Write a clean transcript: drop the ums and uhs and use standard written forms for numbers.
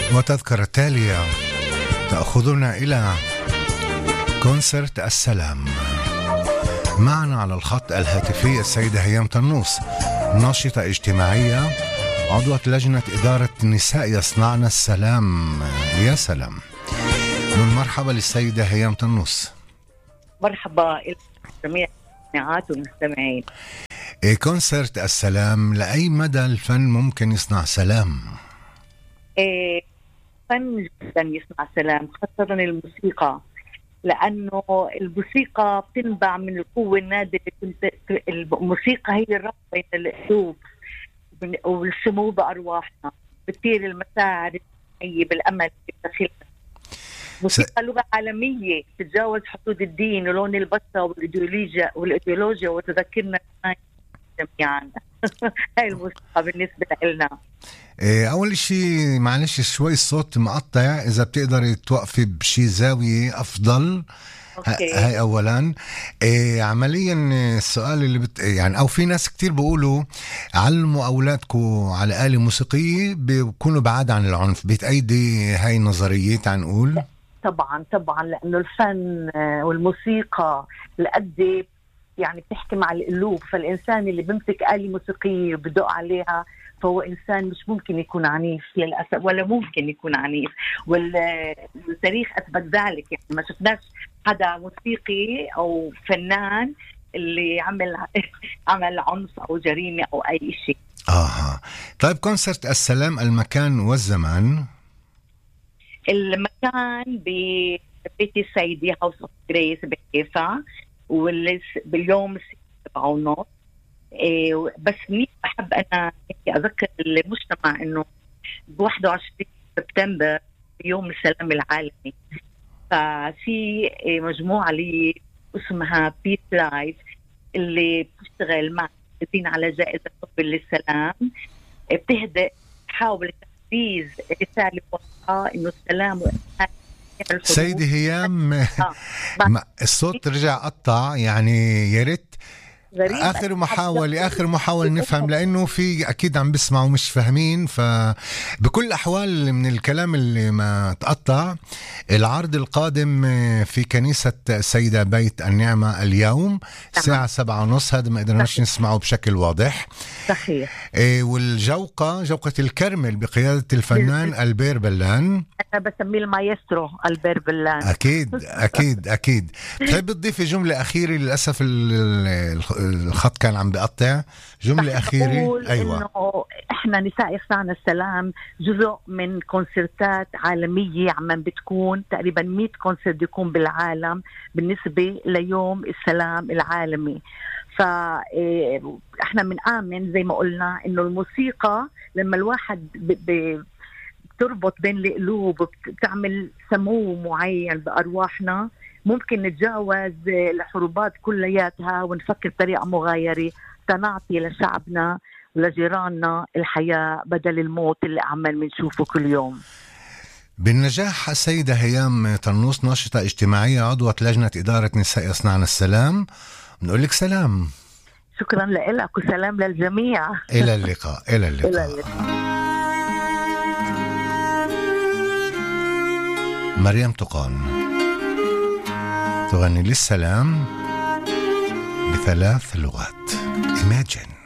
وتذكرة تالية تأخذنا إلى كونسرت السلام. معنا على الخط الهاتفي السيدة هيام طنوس، ناشطة اجتماعية، عضوة لجنة إدارة نساء يصنعن السلام. يا سلام، مرحبا للسيدة هيام طنوس. مرحبا جميع المستمعات والمستمعين. كونسرت السلام، لأي مدى الفن ممكن يصنع سلام؟ فن جدا يصنع سلام، خاصة الموسيقى، لأنه الموسيقى بتنبع من القوة النادرة. الموسيقى هي الربط بين القلوب والسمو بأرواحنا، بتثير المشاعر بالأمل بداخلنا. موسيقى لغة عالمية تتجاوز حدود الدين ولون البشرة والإيديولوجيا وتذكرنا جميعا. هاي الموسيقى بالنسبة لنا. أول شيء معلش شوي الصوت مقطع، إذا بتقدري توقفي بشي زاوية أفضل. هاي أولا. عمليا السؤال اللي يعني أو في ناس كتير بيقولوا علموا أولادكم على آلة موسيقية بيكونوا بعاد عن العنف، بتأيدي هاي النظرية؟ نقول طبعا لأنه الفن والموسيقى لقد يعني بتحكي مع القلوب، فالإنسان اللي بيمسك آلة موسيقية وبدق عليها فهو إنسان مش ممكن يكون عنيف للأسف، ولا ممكن يكون عنيف، والتاريخ أثبت ذلك. يعني ما شفناش حدا موسيقي أو فنان اللي عمل عنف أو جريمة أو أي شيء. طيب، كونسرت السلام، المكان والزمان؟ المكان ببيت السيدة هاوس اوف جريس بحيفا، باليوم 7:30. بس منيح بحب أنا أذكر المجتمع إنه 21 سبتمبر يوم السلام العالمي، ففي مجموعة اللي اسمها بيس لايف اللي بتشتغل مع الذين على جائزة نوبل للسلام، بتهدأ تحاول تحفيز رسالة واضحة إنه السلام سيدة هيام. الصوت رجع قطع، يعني يا ريت آخر محاولة نفهم، لأنه في أكيد عم بسمعوا مش فاهمين. فبكل الأحوال من الكلام اللي ما تقطع، العرض القادم في كنيسة السيدة بيت النعمة اليوم الساعة 7:30. هذا ما قدرناش نسمعه بشكل واضح. صحيح. جوقة الكرمل بقيادة الفنان ألبير بلان. أنا بسميه المايسترو ألبير بلان. أكيد. تحب تضيفي جملة أخيرة؟ للأسف الخط كان عم بقطع. جملة أخيرة. أيوة. إنه إحنا نساء يصنعن السلام جزء من كونسرتات عالمية عم بتكون تقريبا 100 كونسرت بيكون بالعالم بالنسبة ليوم السلام العالمي. فإحنا بنآمن زي ما قلنا إنه الموسيقى لما الواحد بتربط بين القلوب وبتعمل سمو معين بأرواحنا، ممكن نتجاوز الحروبات كلياتها ونفكر بطريقة مغايرة، تنعطي لشعبنا ولجيراننا الحياة بدل الموت اللي عمال منشوفه كل يوم. بالنجاح. السيدة هيام طنوس، ناشطة اجتماعية، عضوة لجنة إدارة نساء يصنعن السلام، بنقول لك سلام. شكرا لك وسلام للجميع. إلى اللقاء. مريم تقان تغني للسلام ب3 لغات. Imagine.